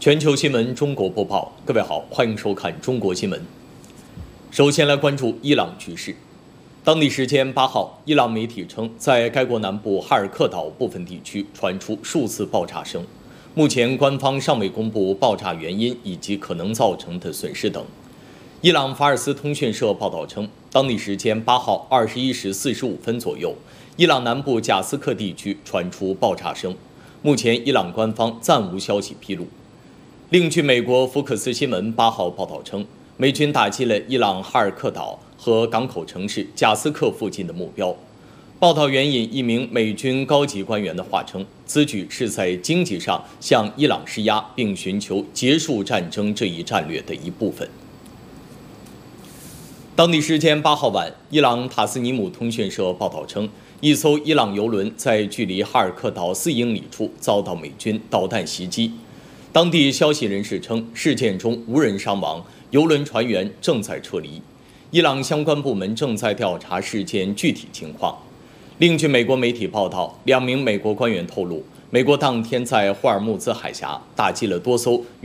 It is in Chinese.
全球新闻中国播报，各位好，欢迎收看中国新闻。首先来关注伊朗局势。当地时间8号，伊朗媒体称，在该国南部哈尔克岛部分地区传出数次爆炸声，目前官方尚未公布爆炸原因以及可能造成的损失等。伊朗法尔斯通讯社报道称，当地时间8号21时45分左右，伊朗南部贾斯克地区传出爆炸声，目前伊朗官方暂无消息披露。另据美国福克斯新闻8号报道称，美军打击了伊朗哈尔克岛和港口城市贾斯克附近的目标。报道援引一名美军高级官员的话称，此举是在经济上向伊朗施压，并寻求结束战争这一战略的一部分。当地时间8号晚，伊朗塔斯尼姆通讯社报道称，一艘伊朗油轮在距离哈尔克岛4英里处遭到美军导弹袭击。当地消息人士称，事件中无人伤亡，油轮船员正在撤离。伊朗相关部门正在调查事件具体情况。另据美国媒体报道，2名美国官员透露，美国当天在霍尔木兹海峡打击了多艘